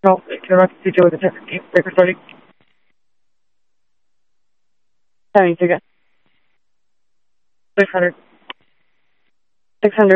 No, you're not to do with the breaker starting. Timing ticket. 600. 600.